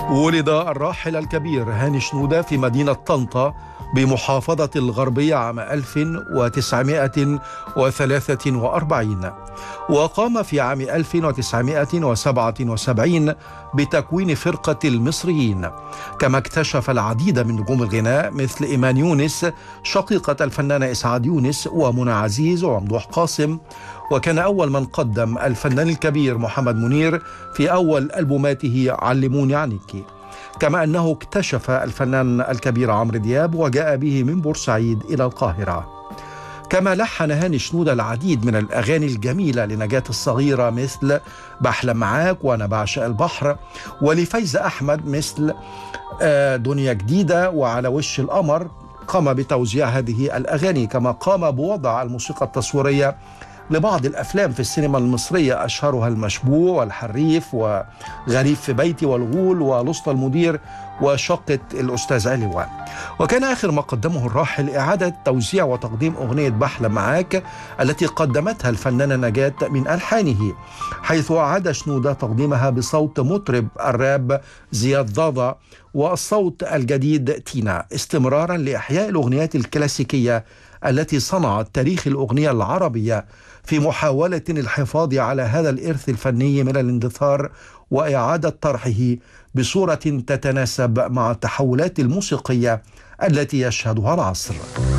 ولد الراحل الكبير هاني شنودة في مدينة طنطا بمحافظة الغربية عام 1943، وقام في عام 1977 بتكوين فرقة المصريين. كما اكتشف العديد من نجوم الغناء مثل إيمان يونس شقيقة الفنان إسعاد يونس ومنى عزيز وممدوح قاسم، وكان أول من قدم الفنان الكبير محمد منير في أول ألبوماته علموني عنك. كما أنه اكتشف الفنان الكبير عمرو دياب وجاء به من بورسعيد إلى القاهرة. كما لحن هاني شنودة العديد من الأغاني الجميلة لنجاة الصغيرة مثل بحلم معاك وأنا بعشق البحر، ولفايزة أحمد مثل دنيا جديدة وعلى وش القمر. قام بتوزيع هذه الأغاني، كما قام بوضع الموسيقى التصويرية لبعض الأفلام في السينما المصرية، أشهرها المشبوع والحريف وغريب في بيتي والغول ولسطى المدير وشقة الأستاذ علوان. وكان آخر ما قدمه الراحل إعادة توزيع وتقديم أغنية بحلم معاك التي قدمتها الفنانة نجاة من ألحانه، حيث أعاد شنودة تقديمها بصوت مطرب الراب زياد ضاضة والصوت الجديد تينا، استمرارا لإحياء الأغنيات الكلاسيكية التي صنعت تاريخ الأغنية العربية، في محاولة الحفاظ على هذا الإرث الفني من الاندثار وإعادة طرحه بصورة تتناسب مع التحولات الموسيقية التي يشهدها العصر.